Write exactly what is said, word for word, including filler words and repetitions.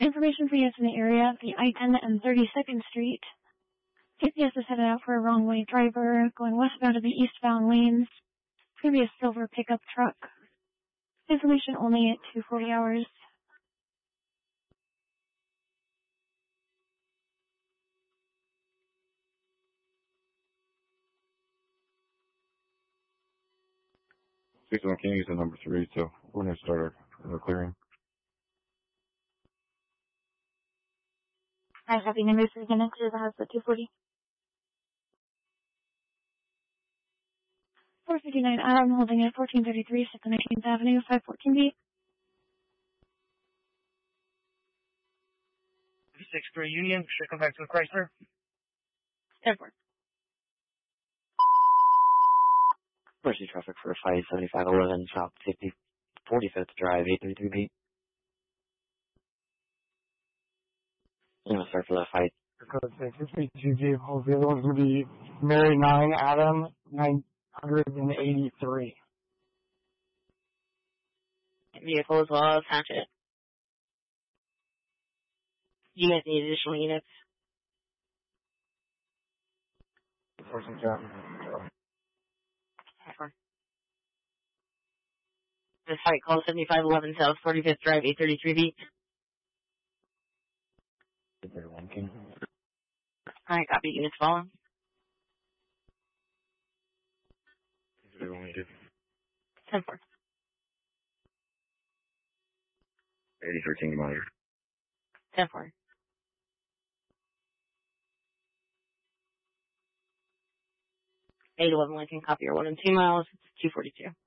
Information for use in the area, the I ten and thirty-second Street. G P S is headed out for a wrong-way driver, going westbound to the eastbound lanes. Previous silver pickup truck. Information only at two forty hours. six one, can you use the number three, so we're going to start our, our clearing. I have the number three again into the house at two forty. four fifty-nine Adam holding at fourteen thirty-three South nineteenth Avenue, five fourteen B. six three Union, should come back to the Chrysler. ten four. Emergency traffic for five seventy-five eleven South fifty forty-fifth Drive, eight thirty-three B. I'm going to start for that fight. Code six, it's me, two vehicles. The other one's going to be Mary nine, Adam nine eighty-three. Vehicle as well as hatchet. Do you guys need additional units? Person traffic. This fight call seventy-five eleven South forty-fifth Drive, eight thirty-three B. Alright, copy. Units following. ten four. eighty thirteen monitor. ten four. eight eleven Lincoln, copy your one and two miles. It's two forty-two.